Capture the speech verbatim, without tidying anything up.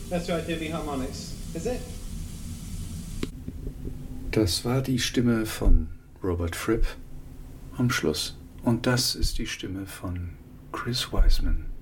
That's right, Debbie Harmonics. Is it? Das war die Stimme von Robert Fripp am Schluss. Und das ist die Stimme von Chris Wiseman.